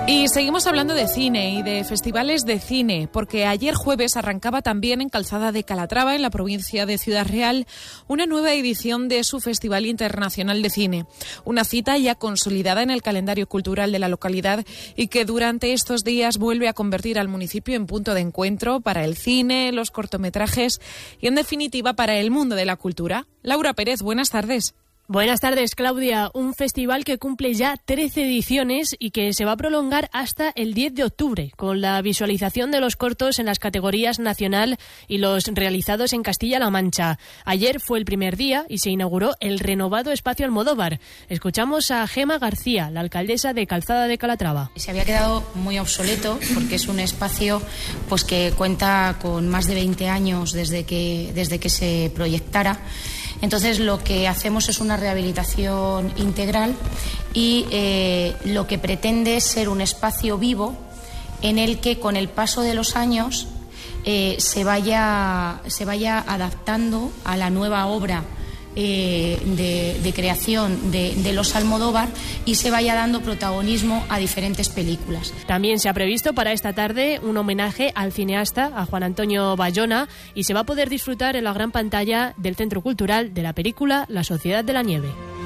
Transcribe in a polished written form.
Y seguimos hablando de cine y de festivales de cine, porque ayer jueves arrancaba también en Calzada de Calatrava, en la provincia de Ciudad Real, una nueva edición de su Festival Internacional de Cine. Una cita ya consolidada en el calendario cultural de la localidad y que durante estos días vuelve a convertir al municipio en punto de encuentro para el cine, los cortometrajes y, en definitiva, para el mundo de la cultura. Laura Pérez, buenas tardes. Buenas tardes, Claudia. Un festival que cumple ya 13 ediciones y que se va a prolongar hasta el 10 de octubre, con la visualización de los cortos en las categorías nacional y los realizados en Castilla-La Mancha. Ayer fue el primer día y se inauguró el renovado Espacio Almodóvar. Escuchamos a Gema García, la alcaldesa de Calzada de Calatrava. Se había quedado muy obsoleto porque es un espacio pues que cuenta con más de 20 años desde que se proyectara. Entonces lo que hacemos es una rehabilitación integral y lo que pretende es ser un espacio vivo en el que con el paso de los años se vaya adaptando a la nueva obra de creación de los Almodóvar y se vaya dando protagonismo a diferentes películas. También se ha previsto para esta tarde un homenaje al cineasta, a Juan Antonio Bayona, y se va a poder disfrutar en la gran pantalla del Centro Cultural de la película La Sociedad de la Nieve.